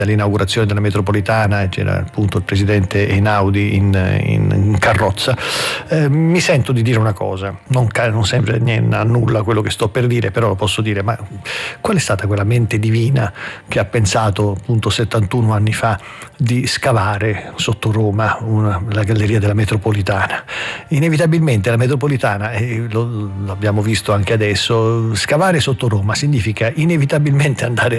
dall'inaugurazione della metropolitana, c'era appunto il presidente Einaudi in carrozza. Mi sento di dire una cosa, non sempre a nulla quello che sto per dire, però lo posso dire, ma qual è stata quella mente divina che ha pensato appunto 71 anni fa di scavare sotto Roma la galleria della metropolitana? Inevitabilmente la metropolitana, lo abbiamo visto anche adesso, scavare sotto Roma significa inevitabilmente andare